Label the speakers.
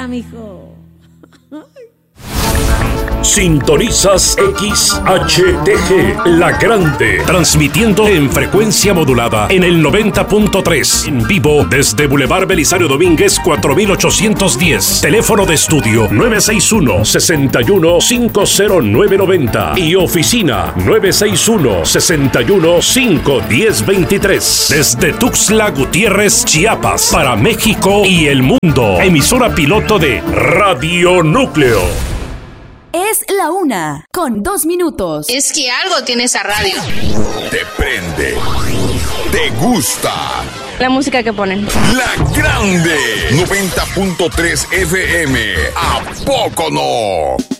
Speaker 1: Canta, mijo.
Speaker 2: Sintonizas XHTG, La Grande, transmitiendo en frecuencia modulada en el 90.3, en vivo desde Boulevard Belisario Domínguez 4810, teléfono de estudio 961-61-50990 y oficina 961-61-51023, desde Tuxtla Gutiérrez, Chiapas, para México y el mundo, emisora piloto de Radio Núcleo.
Speaker 3: Es la 1:02.
Speaker 4: Es que algo tiene esa radio.
Speaker 5: Te prende. Te gusta.
Speaker 4: La música que ponen.
Speaker 5: La Grande. 90.3 FM. ¿A poco no?